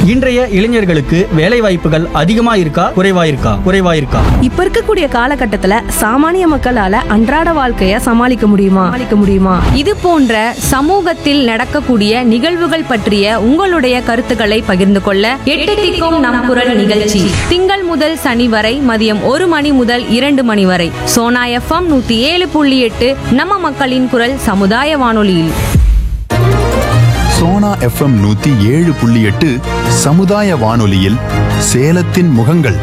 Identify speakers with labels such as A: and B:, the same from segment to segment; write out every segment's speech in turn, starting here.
A: இன்றைய இளைஞர்களுக்கு வேலை வாய்ப்புகள் அதிகமா இருக்கா குறைவா இருக்கா?
B: இப்ப இருக்கக்கூடிய காலகட்டத்துல சாமானிய மக்களால அன்றாட வாழ்க்கைய சமாளிக்க முடியுமா?
C: இது போன்ற சமூகத்தில் நடக்கக்கூடிய நிகழ்வுகள் பற்றிய உங்களுடைய கருத்துக்களை பகிர்ந்து கொள்ள எட்டு திக்கும் நம் குரல் நிகழ்ச்சி திங்கள் முதல் சனி வரை மதியம் 1 மணி முதல் 2 மணி வரை சோனா FM 107.8 நம்ம மக்களின் குரல் சமுதாய வானொலியில்.
D: சோனா FM 107.8 சமுதாய வானொலியில் சேலத்தின் முகங்கள்.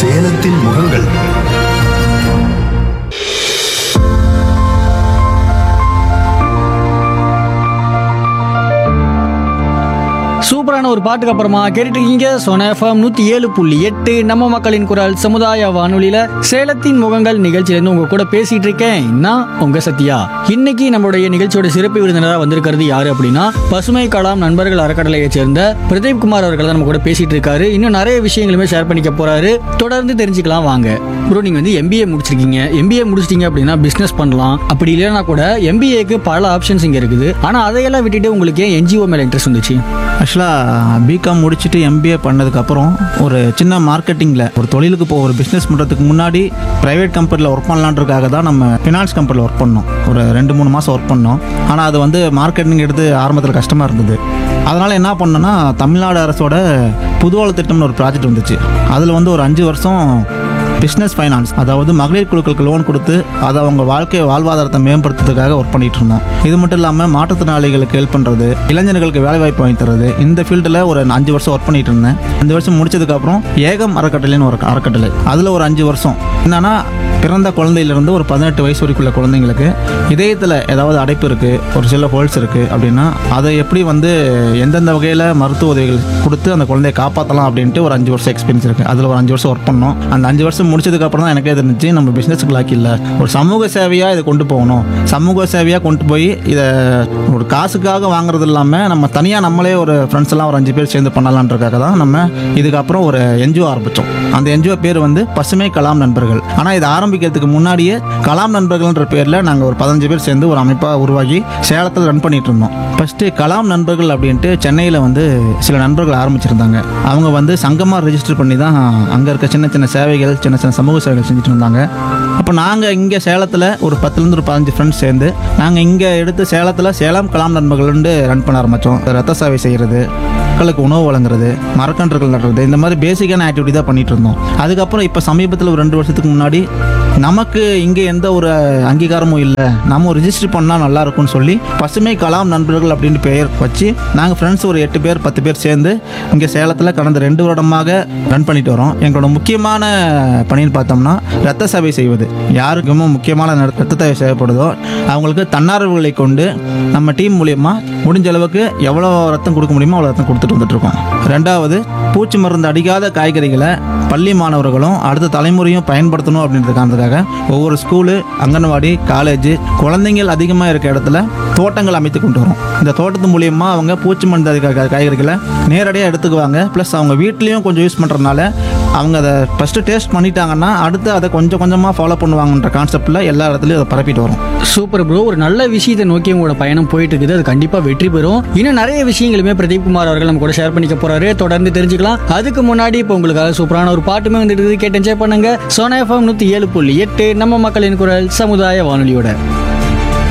A: சூப்பரான ஒரு பாட்டுக்கு அப்புறமா கேட்டுட்டு இருக்கீங்க சோனா FM 107.8 நம்ம மக்களின் குரல் சமுதாய வானொலியில சேலத்தின் முகங்கள் நிகழ்ச்சியிலிருந்து உங்க கூட பேசிட்டு இருக்கேன் நான் உங்க சத்யா. இன்னைக்கு நம்மளுடைய நிகழ்ச்சியோட சிறப்பு விருந்தினராக வந்திருக்கிறது யாரு அப்படின்னா பசுமை கலாம் நண்பர்கள் அறக்கட்டளையை சேர்ந்த பிரதீப் குமார் அவர்கள் தான் நம்ம கூட பேசிட்டு இருக்காரு. இன்னும் நிறைய விஷயங்களுமே ஷேர் பண்ணிக்க போறாரு. தொடர்ந்து தெரிஞ்சுக்கலாம் வாங்க. ப்ரோ, நீங்க வந்து MBA முடிச்சிருக்கீங்க. MBA முடிச்சிட்டீங்க அப்படின்னா பிசினஸ் பண்ணலாம். அப்படி இல்லைன்னா கூட MBAக்கு பல ஆப்ஷன்ஸ் இங்க இருக்குது. ஆனா அதையெல்லாம் விட்டுட்டு உங்களுக்கு ஏன் NGO மேல இன்ட்ரெஸ்ட் வந்துச்சு?
E: ஆக்சுவலாக பிகாம் முடிச்சுட்டு MBA பண்ணதுக்கப்புறம் ஒரு சின்ன மார்க்கெட்டிங்கில் ஒரு தொழிலுக்கு ஒரு பிஸ்னஸ் பண்ணுறதுக்கு முன்னாடி ப்ரைவேட் கம்பெனியில் ஒர்க் பண்ணலான்றதுக்காக தான் நம்ம ஃபினான்ஸ் கம்பெனியில் ஒர்க் பண்ணோம். ஒரு 2-3 மாதம் ஒர்க் பண்ணோம். ஆனால் அது வந்து மார்க்கெட்டிங் எடுத்து ஆரம்பத்தில் கஷ்டமாக இருந்தது. அதனால் என்ன பண்ணோன்னா தமிழ்நாடு அரசோட புதுவாழ்வு திட்டம்னு ஒரு ப்ராஜெக்ட் வந்துச்சு. அதில் வந்து ஒரு 5 வருஷம் பிஸ்னஸ் ஃபைனான்ஸ், அதாவது மகளிர் குழுக்களுக்கு லோன் கொடுத்து அதை அவங்க வாழ்வாதாரத்தை மேம்படுத்துறதுக்காக ஒர்க் பண்ணிட்டு இருந்தோம். இது மட்டும் இல்லாமல் மாற்றுத்திறனாளிகளுக்கு ஹெல்ப் பண்ணுறது, இளைஞர்களுக்கு வேலைவாய்ப்பு வாங்கி தர்றது, இந்த ஃபீல்டில் ஒரு 5 வருஷம் ஒர்க் பண்ணிட்டு இருந்தேன். 5 வருஷம் முடிச்சதுக்கப்புறம் ஏகம் அறக்கட்டளைன்னு ஒரு அறக்கட்டளை, அதில் ஒரு 5 வருஷம் என்னன்னா பிறந்த குழந்தையிலிருந்து ஒரு 18 வயசு வரைக்குள்ள குழந்தைங்களுக்கு இதயத்தில் ஏதாவது அடைப்பு இருக்குது, ஒரு சில ஹோல்ஸ் இருக்குது அப்படின்னா அதை எப்படி வந்து எந்தெந்த வகையில் மருத்துவ உதவிகள் கொடுத்து அந்த குழந்தையை காப்பாற்றலாம் அப்படின்ட்டு ஒரு 5 வருஷம் எக்ஸ்பீரியன்ஸ் இருக்குது. அதில் ஒரு 5 வருஷம் ஒர்க் பண்ணோம். அந்த 5 வருஷம் முடிச்சதுக்கப்புறம் தான் எனக்கே தெரிஞ்சிச்சு நம்ம பிஸ்னஸுக்கு லாக்கி இல்லை, ஒரு சமூக சேவையாக இதை கொண்டு போகணும். சமூக சேவையாக கொண்டு போய் இதை ஒரு காசுக்காக வாங்குறது இல்லாமல் நம்ம தனியாக நம்மளே ஒரு ஃப்ரெண்ட்ஸ் எல்லாம் ஒரு 5 பேர் சேர்ந்து பண்ணலான்றதுக்காக தான் நம்ம இதுக்கப்புறம் ஒரு NGO ஆரம்பித்தோம். அந்த NGO பேர் வந்து பசுமை கலாம் நண்பர்கள். ஆனால் இது ஆரம்பிக்கிறதுக்கு முன்னாடியே கலாம் நண்பர்கள்ன்ற பேரில் நாங்கள் ஒரு 15 பேர் சேர்ந்து ஒரு அமைப்பாக உருவாக்கி சேலத்தில் ரன் பண்ணிட்டு இருந்தோம். ஃபஸ்ட்டு கலாம் நண்பர்கள் அப்படின்ட்டு சென்னையில் வந்து சில நண்பர்கள் ஆரம்பிச்சிருந்தாங்க. அவங்க வந்து சங்கமாக ரெஜிஸ்டர் பண்ணி தான் அங்கே இருக்க சின்ன சின்ன சேவைகள், சின்ன சின்ன சமூக சேவைகள் செஞ்சுட்டு இருந்தாங்க. அப்போ நாங்கள் இங்கே சேலத்தில் ஒரு 10லேருந்து ஒரு 15 ஃப்ரெண்ட்ஸ் சேர்ந்து நாங்கள் இங்கே எடுத்து சேலத்தில் சேலம் கலாம் நண்பர்கள்னு ரன் பண்ண ஆரம்பித்தோம். ரத்த சேவை செய்கிறது, மக்களுக்கு உணவு வழங்குறது, மரக்கன்றுகள் நடுறது, இந்த மாதிரி பேசிக்கான ஆக்டிவிட்டி தான் பண்ணிட்டு இருந்தோம். அதுக்கப்புறம் இப்போ சமீபத்தில் ஒரு 2 வருஷத்துக்கு முன்னாடி நமக்கு இங்கே எந்த ஒரு அங்கீகாரமும் இல்லை, நம்ம ரிஜிஸ்டர் பண்ணால் நல்லா இருக்கும்னு சொல்லி பசுமை கலாம் நண்பர்கள் அப்படின்னு பெயர் வச்சு நாங்கள் ஃப்ரெண்ட்ஸ் ஒரு 8 பேர் 10 பேர் சேர்ந்து இங்கே சேலத்தில் கடந்த 2 வருடமாக ரன் பண்ணிட்டு வரோம். எங்களோட முக்கியமான பணின்னு பார்த்தோம்னா ரத்த சேவை செய்வது. யாருக்கும் முக்கியமான ரத்த தேவை தேவைப்படுதோ அவங்களுக்கு தன்னார்வங்களை கொண்டு நம்ம டீம் மூலயமா முடிஞ்ச அளவுக்கு எவ்வளோ ரத்தம் கொடுக்க முடியுமோ அவ்வளோ ரத்தம் கொடுத்துட்டு வந்துட்டுருக்கோம். 2வது, பூச்சி மருந்து அடிக்காத காய்கறிகளை பள்ளி மாணவர்களும் அடுத்த தலைமுறையும் பயன்படுத்தணும் அப்படின்றதுக்காக ஒவ்வொரு ஸ்கூலு, அங்கன்வாடி, காலேஜ், குழந்தைங்கள் அதிகமாக இருக்க இடத்துல தோட்டங்கள் அமைத்து கொண்டு வரும். இந்த தோட்டத்து மூலியமாக அவங்க பூச்சி மருந்து காய்கறிகளை நேரடியாக எடுத்துக்குவாங்க. ப்ளஸ் அவங்க வீட்லேயும் கொஞ்சம் யூஸ் பண்ணுறதுனால அவங்க அதை ஃபஸ்ட்டு டேஸ்ட் பண்ணிட்டாங்கன்னா அடுத்து அதை கொஞ்சம் கொஞ்சமாக ஃபாலோ பண்ணுவாங்கன்ற கான்செப்டில் எல்லா இடத்துலையும் அதை பரப்பிட்டு வரும்.
A: சூப்பர் ப்ரோ, ஒரு நல்ல விஷயத்தை நோக்கி உங்களோட பயணம் போயிட்டு இருக்குது. அது கண்டிப்பாக வெற்றி பெறும். இன்னும் நிறைய விஷயங்களுமே பிரதீப் குமார் அவர்கள் நம்ம கூட ஷேர் பண்ணிக்க போறாரு. தொடர்ந்து தெரிஞ்சுக்கலாம். அதுக்கு முன்னாடி இப்போ உங்களுக்காக சூப்பரான ஒரு பாட்டுமே வந்துட்டு கேட்டு என்ஜாய் பண்ணுங்க. சோனா FM 107.8 நம்ம மக்களின் குரல் சமுதாய வானொலியோட.